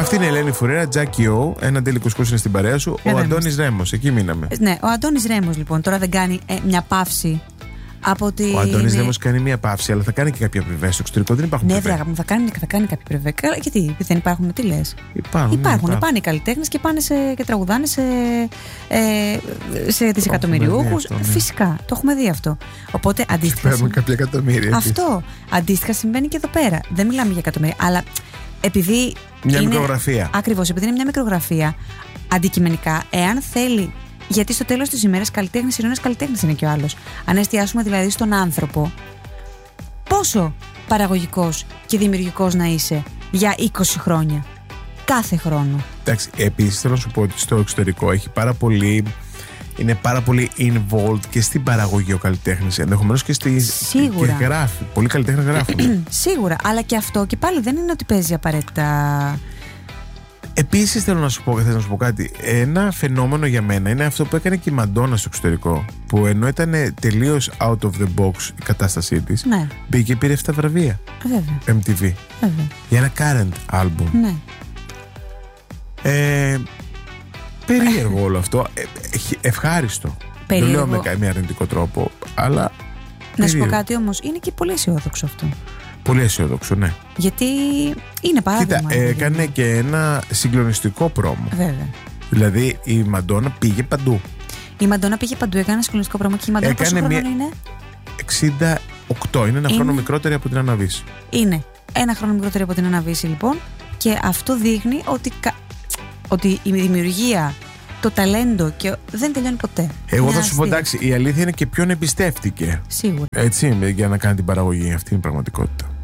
Αυτή είναι η Ελένη Φουρέρα, Τζάκι Ο. Ένα τέλειο είναι στην παρέα σου. Ο Αντώνης Ρέμος, εκεί μείναμε. Ναι, ο Αντώνης Ρέμος λοιπόν τώρα δεν κάνει μια παύση. Ο Αντώνης Ρέμος κάνει μια παύση, αλλά θα κάνει και κάποια πριβέ στο εξωτερικό. Δεν υπάρχουν πριβέ. Ναι, βράγα μου, θα κάνει κάποια πριβέ. Γιατί δεν υπάρχουν, τι λες? Υπάρχουν. Πάνε οι καλλιτέχνες και πάνε και τραγουδάνε σε δισεκατομμυριούχους. Φυσικά, το έχουμε δει αυτό. Οπότε αντίστοιχα. Παίρνουν κάποια εκατομμύρια. Αυτό. Αντίστοιχα συμβαίνει και εδώ πέρα. Δεν μιλάμε για εκατομμύρια, αλλά επειδή. Μια μικρογραφία. Ακριβώς, επειδή είναι μια μικρογραφία, αντικειμενικά, εάν θέλει. Γιατί στο τέλος της ημέρας καλλιτέχνης είναι ένας καλλιτέχνης είναι και ο άλλος. Αν εστιάσουμε δηλαδή στον άνθρωπο, πόσο παραγωγικός και δημιουργικός να είσαι για 20 χρόνια, κάθε χρόνο. Εντάξει, επίσης θέλω να σου πω ότι στο εξωτερικό είναι πάρα πολύ involved και στην παραγωγή ο καλλιτέχνης. Ενδεχομένως και στη. Σίγουρα. Και γράφει. Πολλοί καλλιτέχνες γράφουν. Σίγουρα. Αλλά και αυτό και πάλι δεν είναι ότι παίζει απαραίτητα. Επίσης θέλω να σου πω κάτι. Ένα φαινόμενο για μένα είναι αυτό που έκανε και η Μαντόνα στο εξωτερικό. Που ενώ ήταν τελείως out of the box η κατάστασή της, ναι, πήγε και πήρε 7 βραβεία. Βέβαια. MTV. Βέβαια. Για ένα current album. Ναι. Περίεργο όλο αυτό. Ευχάριστο. Περίεργο. Δεν λέω με αρνητικό τρόπο, αλλά. Να σου πω κάτι όμως, είναι και πολύ αισιόδοξο αυτό. Πολύ αισιόδοξο, ναι. Γιατί είναι παράδειγμα. Κοίτα, έκανε και ένα συγκλονιστικό πρόμο. Βέβαια. Δηλαδή η Μαντόνα πήγε παντού. Η Μαντόνα πήγε παντού, έκανε ένα συγκλονιστικό πρόμο και η Μαντόνα πόσο χρόνο είναι? 68, είναι ένα χρόνο μικρότερη από την Αναβίση. Είναι ένα χρόνο μικρότερη από την Αναβίση λοιπόν, και αυτό δείχνει ότι η δημιουργία, το ταλέντο και δεν τελειώνει ποτέ. Εγώ θα σου πω, εντάξει, η αλήθεια είναι και ποιον εμπιστεύτηκε. Σίγουρα. Έτσι, για να κάνει την παραγωγή. Αυτή είναι η πραγματικότητα.